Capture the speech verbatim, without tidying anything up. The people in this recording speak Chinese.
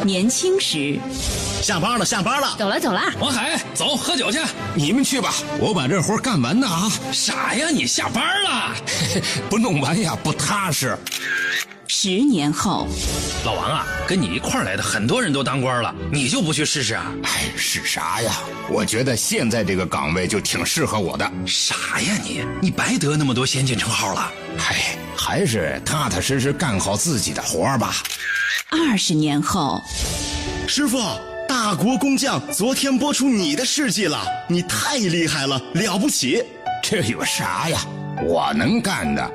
年轻时。 下班了，下班了， 走了走了。 王海，走，喝酒去。 你们去吧，我把这活干完呢啊！ 傻呀，你下班了， 不弄完呀不踏实。 十年后， 老王啊，跟你一块儿来的很多人都当官了，你就不去试试啊？ 哎，是啥呀？我觉得现在这个岗位就挺适合我的。 傻呀你，你白得那么多先进称号了。 哎，还是踏踏实实干好自己的活吧。 二十年后， 师傅，大国工匠昨天播出你的事迹了，你太厉害了，了不起。 这有啥呀？我能干的